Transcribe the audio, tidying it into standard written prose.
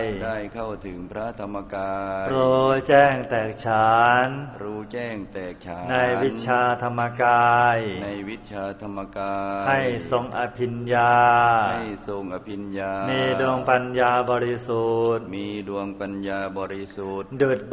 ได้เข้าถึงพระธรรมกายรู้แจ้งแตกฉานรู้แจ้งแตกฉานในวิชาธรรมกายในวิชาธรรมกายให้ทรงอภิญญาให้ทรงอภิญญามีดวงปัญญาบริสุทธิ์มีดวงปัญญาบริสุทธิ์ดุจ